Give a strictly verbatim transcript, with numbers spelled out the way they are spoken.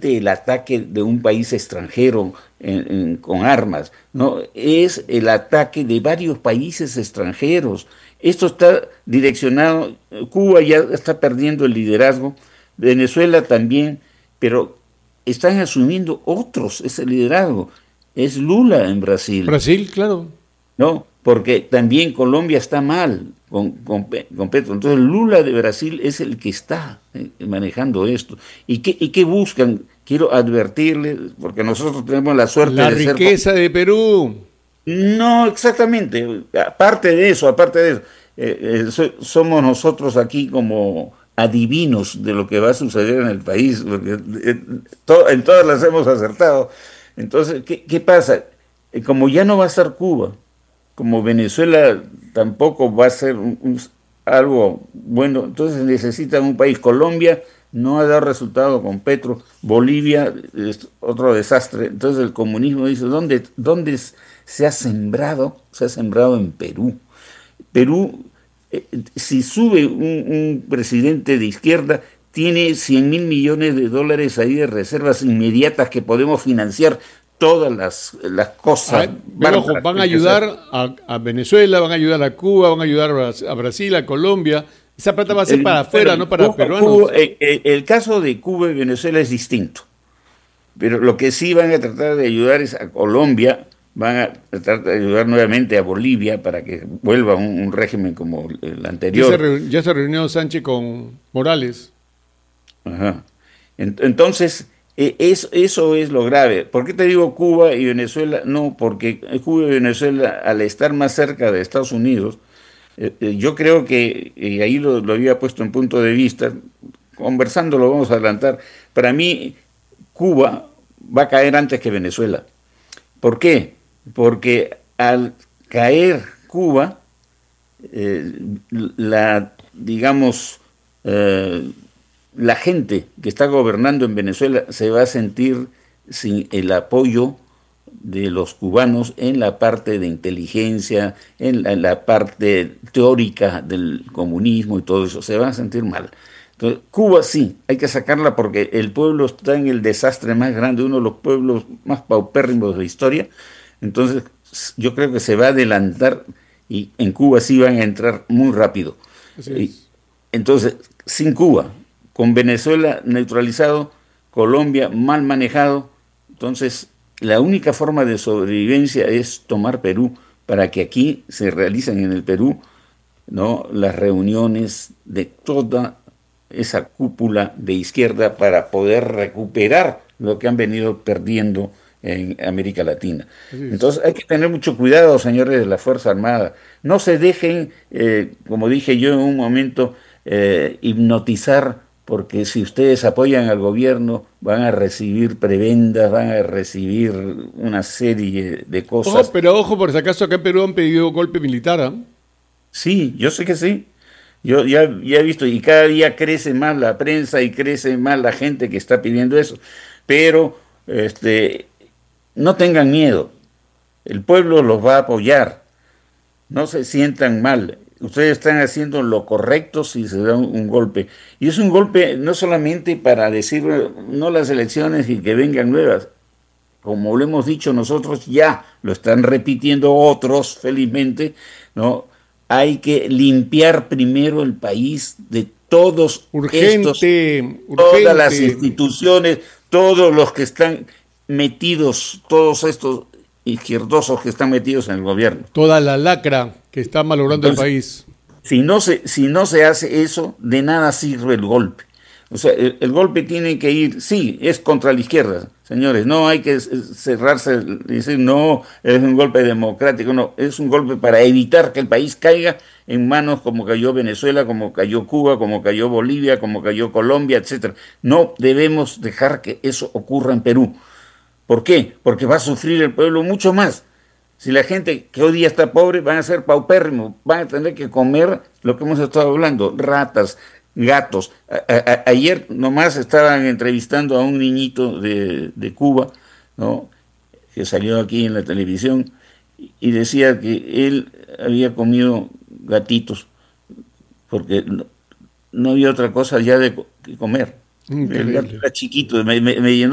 solamente el ataque de un país extranjero en- en- con armas, no, es el ataque de varios países extranjeros. Esto está direccionado, Cuba ya está perdiendo el liderazgo, Venezuela también, pero están asumiendo otros ese liderazgo. Es Lula en Brasil, Brasil, claro. ¿no? Porque también Colombia está mal con, con, Pe- con Petro. Entonces Lula de Brasil es el que está eh, manejando esto. ¿Y qué, y qué buscan? Quiero advertirles, porque nosotros tenemos la suerte La de ser... co- riqueza de Perú. No exactamente, aparte de eso, aparte de eso, eh, eh, so- somos nosotros aquí como adivinos de lo que va a suceder en el país, porque eh, to- en todas las hemos acertado. Entonces, ¿qué, qué pasa? Eh, como ya no va a estar Cuba, como Venezuela tampoco va a ser un- un- algo bueno, entonces necesitan un país. Colombia no ha dado resultado con Petro, Bolivia es otro desastre. Entonces el comunismo dice, ¿dónde, dónde s- se ha sembrado? Se ha sembrado en Perú. Perú, eh, si sube un, un presidente de izquierda, tiene cien mil millones de dólares ahí de reservas inmediatas que podemos financiar todas las, las Ah, cosas pero ojo, bárbaras van que a hay que hacer. ayudar a, a Venezuela, van a ayudar a Cuba, van a ayudar a, Bras- a Brasil, a Colombia. Esa plata va a ser para El, bueno, afuera, no para Cuba- Cuba- peruanos. eh, eh, el caso de Cuba y Venezuela es distinto, pero lo que sí van a tratar de ayudar es a Colombia, van a tratar de ayudar nuevamente a Bolivia para que vuelva un, un régimen como el Ya se, anterior. reu- ya se reunió Sánchez con Morales. Ajá. En- Entonces, eh, es- eso es lo grave. ¿Por qué te digo Cuba y Venezuela? No, porque Cuba y Venezuela, al estar más cerca de Estados Unidos, eh, eh, yo creo que, y ahí lo, lo había puesto en punto de vista, conversando lo vamos a adelantar, para mí Cuba va a caer antes que Venezuela. ¿Por qué? Porque al caer Cuba, eh, la, digamos, eh, la gente que está gobernando en Venezuela se va a sentir sin el apoyo de los cubanos en la parte de inteligencia, en la, en la parte teórica del comunismo y todo eso, se van a sentir mal. Entonces, Cuba sí, hay que sacarla porque el pueblo está en el desastre más grande, uno de los pueblos más paupérrimos de la historia. Entonces, yo creo que se va a adelantar y en Cuba sí van a entrar muy rápido. Así Y es. entonces, sin Cuba, con Venezuela neutralizado, Colombia mal manejado, entonces la única forma de sobrevivencia es tomar Perú para que aquí se realicen en el Perú, ¿no?, las reuniones de toda esa cúpula de izquierda para poder recuperar lo que han venido perdiendo en América Latina. Así es. Entonces hay que tener mucho cuidado, señores de la Fuerza Armada. No se dejen, eh, como dije yo en un momento, eh, hipnotizar, porque si ustedes apoyan al gobierno van a recibir prebendas, van a recibir una serie de Ojo, cosas. pero ojo, por si acaso acá en Perú han pedido golpe militar, ¿ah? Sí, yo sé que sí. Yo ya, ya he visto, y cada día crece más la prensa y crece más la gente que está pidiendo eso. Pero este, no tengan miedo, el pueblo los va a apoyar, no se sientan mal. Ustedes están haciendo lo correcto si se da un, un golpe. Y es un golpe no solamente para decir no las elecciones y que vengan nuevas. Como lo hemos dicho nosotros, ya lo están repitiendo otros, felizmente, ¿no? Hay que limpiar primero el país de todos estos, Urgente, todas las urgente. instituciones, todos los que están metidos, todos estos izquierdosos que están metidos en el gobierno. Toda la lacra que está malogrando el Entonces, país. si no se, si no se hace eso, de nada sirve el golpe. O sea, el, el golpe tiene que ir, sí, es contra la izquierda, señores, no hay que cerrarse y decir, no, es un golpe democrático, no, es un golpe para evitar que el país caiga en manos como cayó Venezuela, como cayó Cuba, como cayó Bolivia, como cayó Colombia, etcétera. No debemos dejar que eso ocurra en Perú. ¿Por qué? Porque va a sufrir el pueblo mucho más. Si la gente que hoy día está pobre van a ser paupérrimos, van a tener que comer lo que hemos estado hablando, ratas, gatos. A, a, ayer nomás estaban entrevistando a un niñito de, de Cuba, ¿no?, que salió aquí en la televisión y decía que él había comido gatitos porque no, no había otra cosa ya de que comer. El gato Increíble. era chiquito, me, me, me llenó